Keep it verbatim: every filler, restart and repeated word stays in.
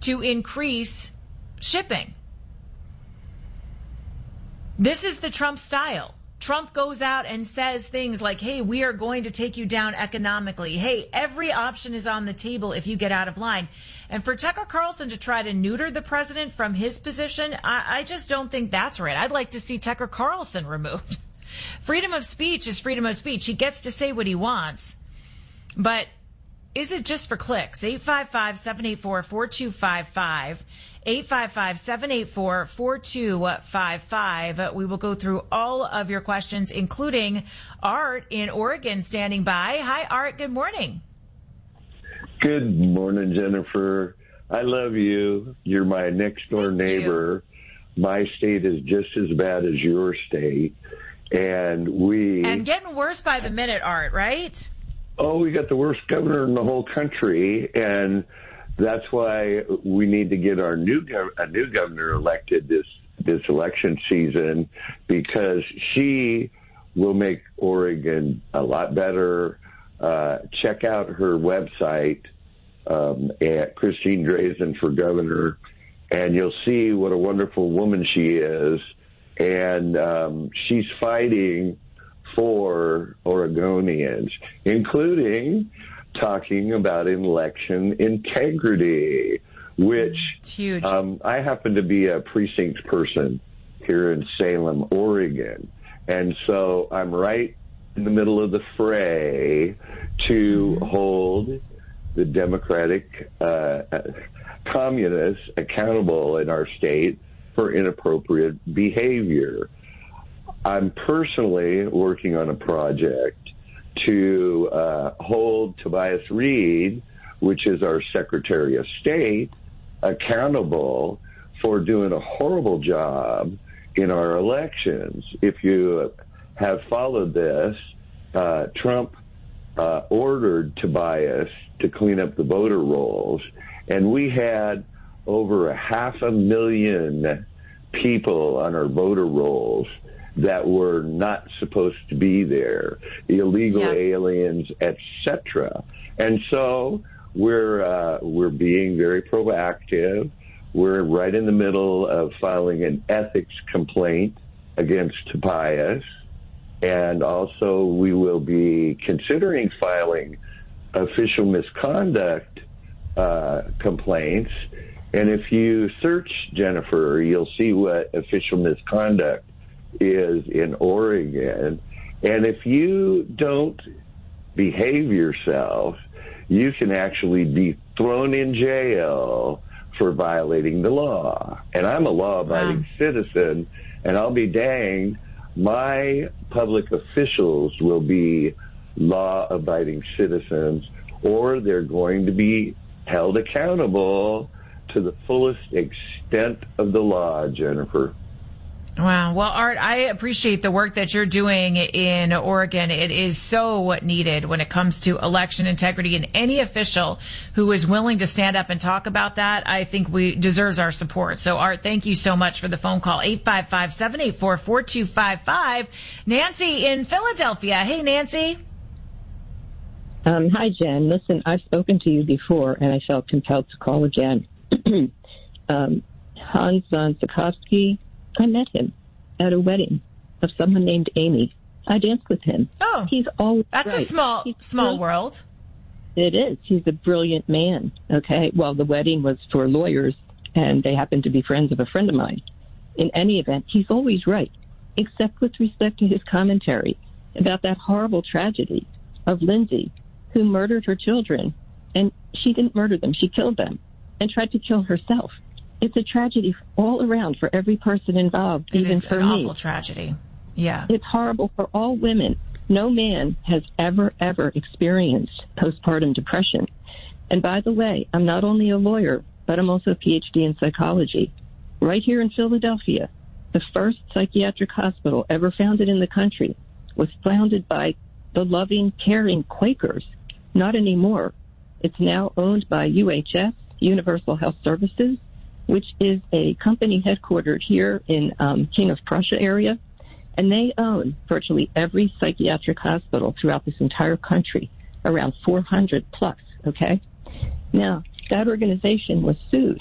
to increase shipping. This is the Trump style. Trump goes out and says things like, hey, we are going to take you down economically. Hey, every option is on the table if you get out of line. And for Tucker Carlson to try to neuter the president from his position, I, I just don't think that's right. I'd like to see Tucker Carlson removed. Freedom of speech is freedom of speech. He gets to say what he wants. But is it just for clicks? eight five five, seven eight four, four two five five. eight five five, seven eight four, four two five five. We will go through all of your questions, including Art in Oregon standing by. Hi, Art. Good morning. Good morning, Jennifer. I love you. You're my next door Thank neighbor. You. My state is just as bad as your state. And we... And getting worse by the minute, Art, right? Oh, we got the worst governor in the whole country, and that's why we need to get our new gov- a new governor elected this this election season, because she will make Oregon a lot better. Uh, check out her website um, at Christine Drazan for Governor, and you'll see what a wonderful woman she is. And um, she's fighting for Oregonians, including talking about election integrity, which it's huge. Um, I happen to be a precinct person here in Salem, Oregon. And so I'm right in the middle of the fray to mm-hmm. hold the Democratic uh, communists accountable in our state for inappropriate behavior. I'm personally working on a project to uh, hold Tobias Reed, which is our Secretary of State, accountable for doing a horrible job in our elections. If you have followed this, uh, Trump uh, ordered Tobias to clean up the voter rolls, and we had over a half a million people on our voter rolls that were not supposed to be there, illegal yeah. aliens, et cetera. And so we're uh, we're being very proactive. We're right in the middle of filing an ethics complaint against Tobias, and also we will be considering filing official misconduct uh, complaints. And if you search, Jennifer, you'll see what official misconduct is in Oregon. And if you don't behave yourself, you can actually be thrown in jail for violating the law. And I'm a law-abiding wow. citizen, and I'll be danged, my public officials will be law-abiding citizens, or they're going to be held accountable to the fullest extent of the law, Jennifer. Wow. Well, Art, I appreciate the work that you're doing in Oregon. It is so needed when it comes to election integrity, and any official who is willing to stand up and talk about that, I think we deserves our support. So, Art, thank you so much for the phone call. eight five five, seven eight four, four two five five. Nancy in Philadelphia. Hey, Nancy. Um, hi, Jen. Listen, I've spoken to you before, and I felt compelled to call again. um, Hans von Zukovsky, I met him at a wedding of someone named Amy. I danced with him. Oh, he's always that's right. a small, he's small world. It is. He's a brilliant man. Okay. Well, the wedding was for lawyers, and they happened to be friends of a friend of mine. In any event, he's always right, except with respect to his commentary about that horrible tragedy of Lindsay, who murdered her children, and she didn't murder them. She killed them and tried to kill herself. It's a tragedy all around for every person involved, it even is for an me. Awful tragedy. Yeah. It's horrible for all women. No man has ever, ever experienced postpartum depression. And by the way, I'm not only a lawyer, but I'm also a P H D in psychology. Right here in Philadelphia, the first psychiatric hospital ever founded in the country was founded by the loving, caring Quakers. Not anymore. It's now owned by U H S, Universal Health Services, which is a company headquartered here in um, King of Prussia area. And they own virtually every psychiatric hospital throughout this entire country, around four hundred plus, okay? Now, that organization was sued